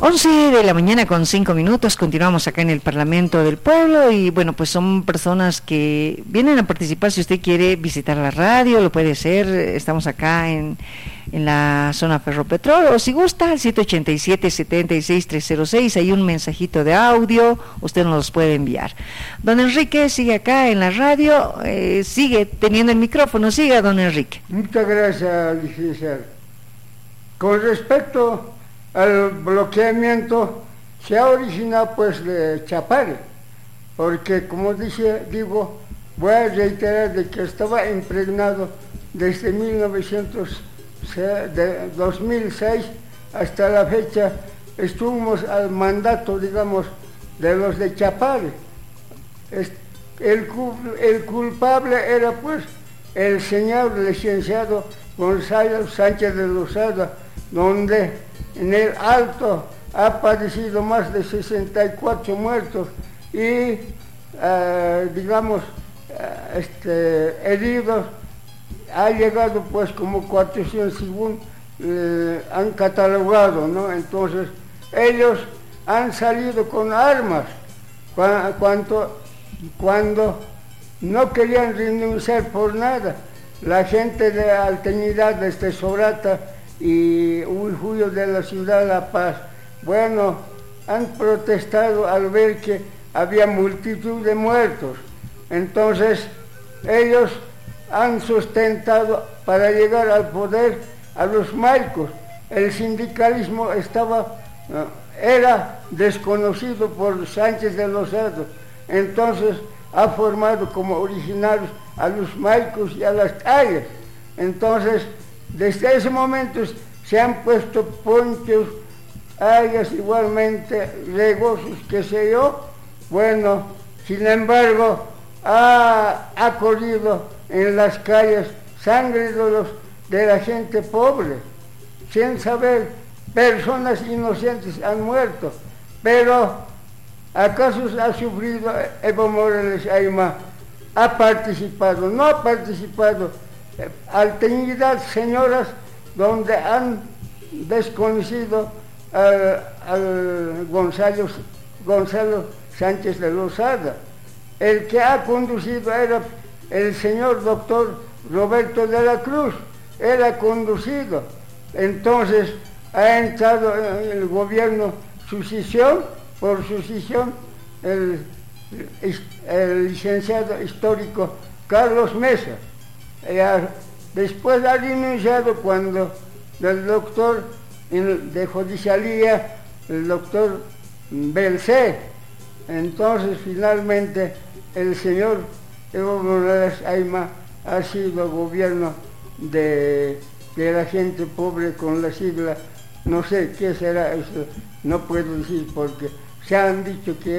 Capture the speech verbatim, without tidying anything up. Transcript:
once de la mañana con cinco minutos, continuamos acá en el Parlamento del Pueblo y bueno, pues son personas que vienen a participar. Si usted quiere visitar la radio, lo puede hacer. Estamos acá en, en la zona Ferropetrol, o si gusta, al siete ocho siete, siete seis, tres cero seis, hay un mensajito de audio, usted nos los puede enviar. Don Enrique sigue acá en la radio, eh, sigue teniendo el micrófono. Siga, don Enrique. Muchas gracias, licenciado. Con respecto al bloqueamiento, se ha originado pues de Chapare, porque como dice, digo, voy a reiterar de que estaba impregnado desde mil novecientos, de dos mil seis hasta la fecha, estuvimos al mandato, digamos, de los de Chapare. El, el culpable era pues el señor licenciado Gonzalo Sánchez de Lozada, donde en el Alto ha padecido más de sesenta y cuatro muertos y, uh, digamos, uh, este, heridos, ha llegado pues como cuatrocientos según uh, han catalogado, ¿no? Entonces, ellos han salido con armas cuando, cuando no querían renunciar por nada. La gente de Alteñidad, desde Sorata y Huijuyo de la ciudad de La Paz, bueno, han protestado al ver que había multitud de muertos. Entonces, ellos han sustentado para llegar al poder a los maicos. El sindicalismo estaba, era desconocido por Sánchez de Lozada. Entonces, ha formado como originarios a los maicos y a las calles. Entonces, desde ese momento se han puesto ponchos, hayas igualmente, regosos, qué sé yo. Bueno, sin embargo, ha, ha corrido en las calles sangre de, los, de la gente pobre, sin saber, personas inocentes han muerto. Pero, ¿acaso ha sufrido Evo Morales Ayma? Ha participado, no ha participado. Alteñidad, señoras, donde han desconocido al, al Gonzalo, Gonzalo Sánchez de Lozada. El que ha conducido era el señor doctor Roberto de la Cruz, él ha conducido. Entonces ha entrado en el gobierno sucesión, por sucesión, el, el licenciado histórico Carlos Mesa. Después ha renunciado cuando el doctor de judicialía, el doctor Belcé. Entonces finalmente el señor Evo Morales Ayma ha sido gobierno de, de la gente pobre con la sigla, no sé qué será eso, no puedo decir porque se han dicho que